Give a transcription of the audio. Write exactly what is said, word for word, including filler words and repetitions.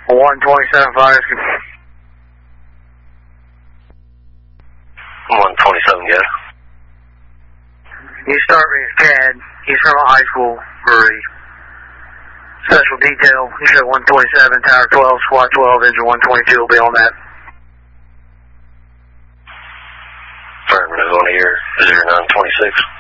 one twenty-seven fire rescue. one twenty-seven, good. You start me as Cad. He's from a high school for a special detail. You said one twenty-seven, Tower twelve, Squad twelve, Engine one twenty-two will be on that. Affirmative on here, zero nine twenty-six.